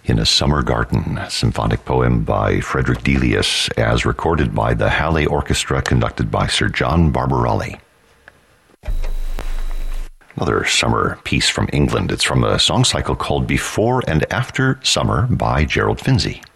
In a Summer Garden, a symphonic poem by Frederick Delius, as recorded by the Halle Orchestra, conducted by Sir John Barbarelli. Another summer piece from England. It's from a song cycle called Before and After Summer by Gerald Finzi.